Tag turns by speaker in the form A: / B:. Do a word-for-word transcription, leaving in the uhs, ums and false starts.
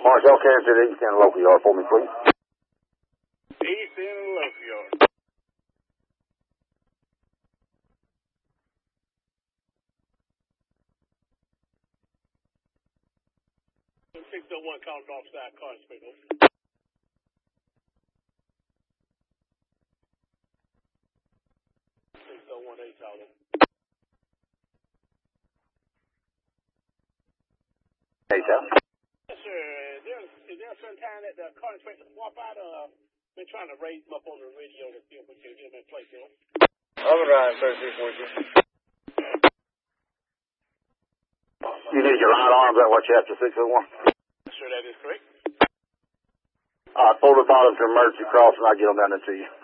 A: Marshall, Kansas City, East End local yard for me, please.
B: East End local yard. six oh one calling offside car straight over. six oh one eight calling.
A: Hey, sir.
B: Yes, sir. Is there, is there a certain time that the car inspector swap out? Uh, been trying to raise them up on the radio to see if we can get them in place, you know?
C: Override, thirty-three forty-two.
A: You need your right arms, that what chapter six oh one?
B: Sure, that is correct.
A: Uh, pull the bottom to emergency cross and I'll get them down there to you.